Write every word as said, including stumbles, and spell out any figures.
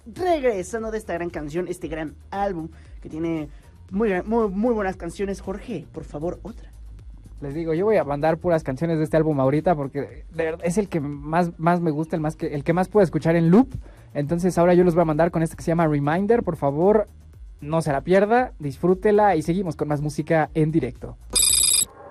regresando de esta gran canción, este gran álbum que tiene muy, muy, muy buenas canciones. Jorge, por favor, otra. Les digo, yo voy a mandar puras canciones de este álbum ahorita porque de verdad es el que más, más me gusta, el, más que, el que más puedo escuchar en loop. Entonces ahora yo los voy a mandar con este que se llama Reminder. Por favor, no se la pierda, disfrútela y seguimos con más música en directo.